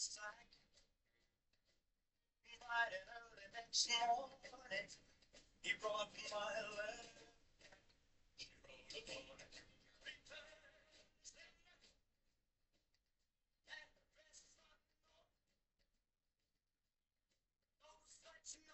Bright and early next morning, he brought me my letter. She wrote upon it, returns and the address is not known. No such